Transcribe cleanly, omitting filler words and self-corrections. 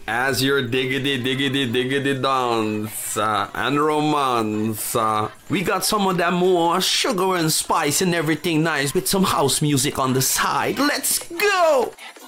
As your diggity diggity diggity dance and romance, we got some of that more sugar and spice and everything nice with some house music on the side. Let's go!